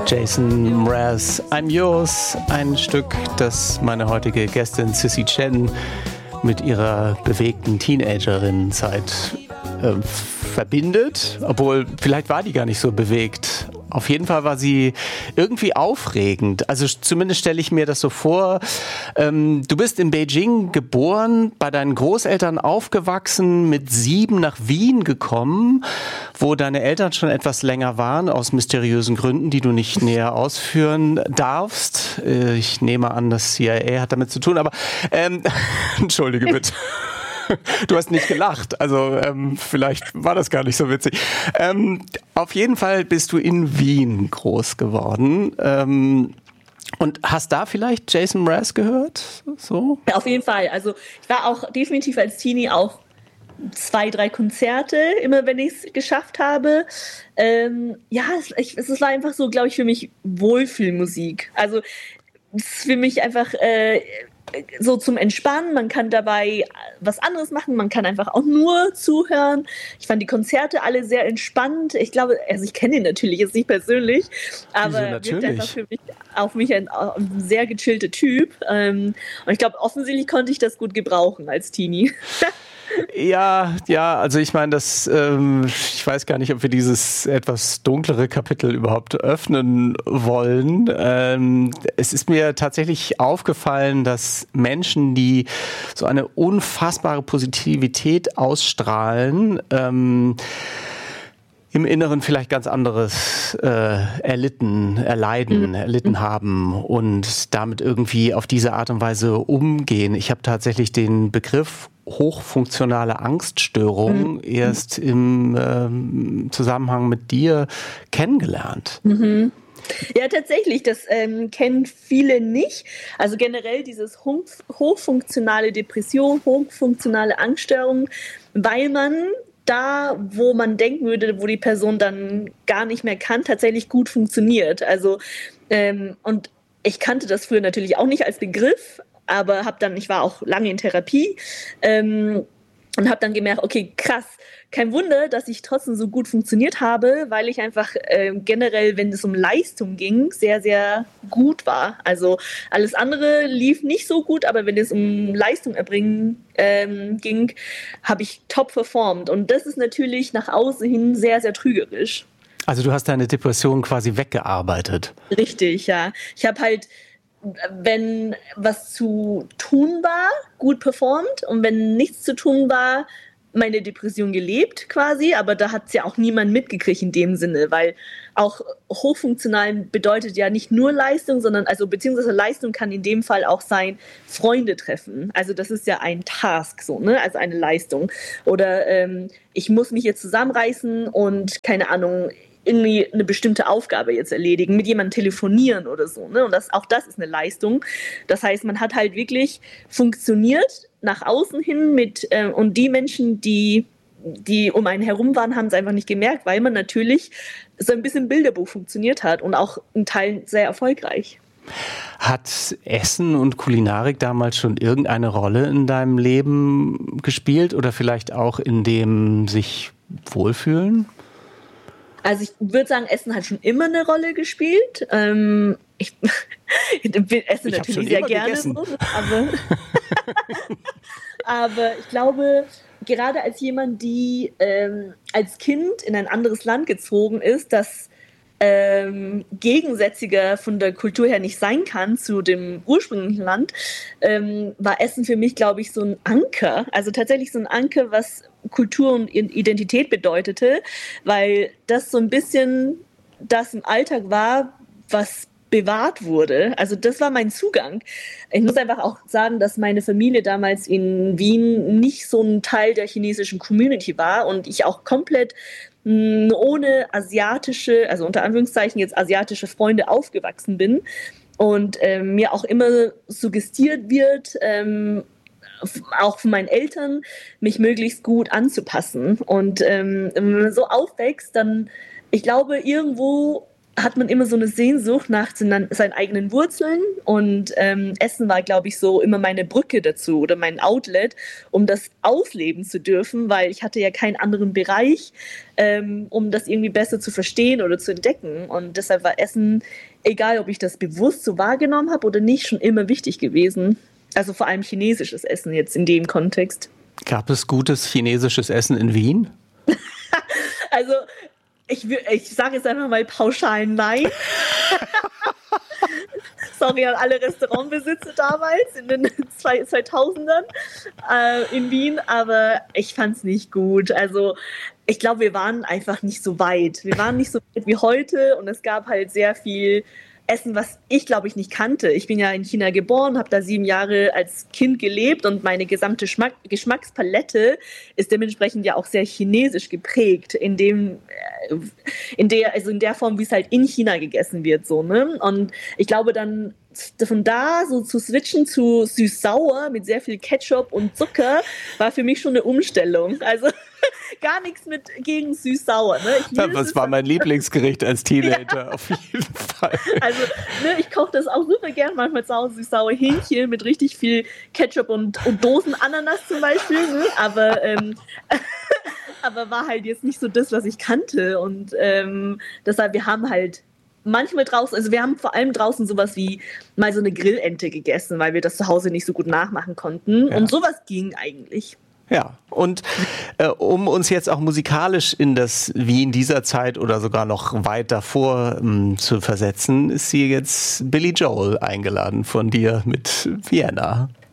Jason Mraz, I'm Yours, ein Stück, das meine heutige Gästin Sissy Chen mit ihrer bewegten Teenagerinnenzeit verbindet, obwohl vielleicht war die gar nicht so bewegt. Auf jeden Fall war sie irgendwie aufregend. Also zumindest stelle ich mir das so vor. Du bist in Beijing geboren, bei deinen Großeltern aufgewachsen, mit 7 nach Wien gekommen, wo deine Eltern schon etwas länger waren, aus mysteriösen Gründen, die du nicht näher ausführen darfst. Ich nehme an, das CIA hat damit zu tun, aber entschuldige bitte. Du hast nicht gelacht, also vielleicht war das gar nicht so witzig. Auf jeden Fall bist du in Wien groß geworden und hast da vielleicht Jason Mraz gehört? So? Ja, auf jeden Fall. Also ich war auch definitiv als Teenie auf 2, 3 Konzerte, immer wenn ich es geschafft habe. Es war einfach so, glaube ich, für mich Wohlfühlmusik. Also es ist für mich einfach so zum Entspannen, man kann dabei was anderes machen, man kann einfach auch nur zuhören. Ich fand die Konzerte alle sehr entspannt. Ich glaube, also ich kenne ihn natürlich jetzt nicht persönlich, aber wirkt einfach für mich, auf mich ein sehr gechillter Typ. Und ich glaube, offensichtlich konnte ich das gut gebrauchen als Teenie. Ja, also ich meine, ich weiß gar nicht, ob wir dieses etwas dunklere Kapitel überhaupt öffnen wollen. Es ist mir tatsächlich aufgefallen, dass Menschen, die so eine unfassbare Positivität ausstrahlen, im Inneren vielleicht ganz anderes erlitten haben und damit irgendwie auf diese Art und Weise umgehen. Ich habe tatsächlich den Begriff hochfunktionale Angststörung erst im Zusammenhang mit dir kennengelernt. Mhm. Ja, tatsächlich, das kennen viele nicht. Also generell dieses hochfunktionale Depression, hochfunktionale Angststörung, weil man da, wo man denken würde, wo die Person dann gar nicht mehr kann, tatsächlich gut funktioniert. Also und ich kannte das früher natürlich auch nicht als Begriff, aber ich war auch lange in Therapie und habe dann gemerkt, okay, krass, kein Wunder, dass ich trotzdem so gut funktioniert habe, weil ich einfach generell, wenn es um Leistung ging, sehr, sehr gut war. Also alles andere lief nicht so gut, aber wenn es um Leistung erbringen ging, habe ich top performt. Und das ist natürlich nach außen hin sehr, sehr trügerisch. Also du hast deine Depression quasi weggearbeitet. Richtig, ja. Ich habe halt, wenn was zu tun war, gut performt und wenn nichts zu tun war, meine Depression gelebt quasi, aber da hat es ja auch niemand mitgekriegt in dem Sinne, weil auch hochfunktional bedeutet ja nicht nur Leistung, sondern beziehungsweise Leistung kann in dem Fall auch sein, Freunde treffen. Also das ist ja ein Task so, ne? Also eine Leistung. Oder ich muss mich jetzt zusammenreißen und keine Ahnung, irgendwie eine bestimmte Aufgabe jetzt erledigen, mit jemandem telefonieren oder so, ne? Und auch das ist eine Leistung. Das heißt, man hat halt wirklich funktioniert nach außen hin und die Menschen, die um einen herum waren, haben es einfach nicht gemerkt, weil man natürlich so ein bisschen Bilderbuch funktioniert hat und auch in Teilen sehr erfolgreich. Hat Essen und Kulinarik damals schon irgendeine Rolle in deinem Leben gespielt oder vielleicht auch in dem sich wohlfühlen? Also ich würde sagen, Essen hat schon immer eine Rolle gespielt. Ich esse natürlich sehr gerne, so, aber ich glaube, gerade als jemand, die als Kind in ein anderes Land gezogen ist, das gegensätziger von der Kultur her nicht sein kann zu dem ursprünglichen Land, war Essen für mich, glaube ich, so ein Anker. Also tatsächlich so ein Anker, was Kultur und Identität bedeutete, weil das so ein bisschen das im Alltag war, was bewahrt wurde. Also das war mein Zugang. Ich muss einfach auch sagen, dass meine Familie damals in Wien nicht so ein Teil der chinesischen Community war und ich auch komplett ohne asiatische, also unter Anführungszeichen jetzt asiatische Freunde aufgewachsen bin und mir auch immer suggestiert wird, auch von meinen Eltern, mich möglichst gut anzupassen. Und wenn man so aufwächst, dann, ich glaube, irgendwo hat man immer so eine Sehnsucht nach seinen eigenen Wurzeln und Essen war, glaube ich, so immer meine Brücke dazu oder mein Outlet, um das ausleben zu dürfen, weil ich hatte ja keinen anderen Bereich, um das irgendwie besser zu verstehen oder zu entdecken, und deshalb war Essen, egal ob ich das bewusst so wahrgenommen habe oder nicht, schon immer wichtig gewesen. Also vor allem chinesisches Essen jetzt in dem Kontext. Gab es gutes chinesisches Essen in Wien? Also ich sage jetzt einfach mal pauschal nein. Sorry an alle Restaurantbesitzer damals in den 2000ern in Wien, aber ich fand es nicht gut. Also ich glaube, wir waren einfach nicht so weit. Wir waren nicht so weit wie heute, und es gab halt sehr viel Essen, was ich, glaube ich, nicht kannte. Ich bin ja in China geboren, habe da 7 Jahre als Kind gelebt, und meine gesamte Geschmackspalette ist dementsprechend ja auch sehr chinesisch geprägt, in der Form, wie es halt in China gegessen wird, so, ne? Und ich glaube dann, von da so zu switchen zu süß-sauer mit sehr viel Ketchup und Zucker war für mich schon eine Umstellung. Also gar nichts gegen süß-sauer. Ne? Das war mein Lieblingsgericht als Teenager, ja. Auf jeden Fall. Also ich koche das auch super gern, manchmal zu Hause süß-sauer Hähnchen mit richtig viel Ketchup und Dosen-Ananas zum Beispiel. Ne? Aber war halt jetzt nicht so das, was ich kannte. Und deshalb, wir haben halt manchmal draußen, also wir haben vor allem draußen sowas wie mal so eine Grillente gegessen, weil wir das zu Hause nicht so gut nachmachen konnten. Ja. Und sowas ging eigentlich. Ja, und um uns jetzt auch musikalisch in das Wien dieser Zeit oder sogar noch weit davor zu versetzen, ist hier jetzt Billy Joel eingeladen von dir mit Vienna.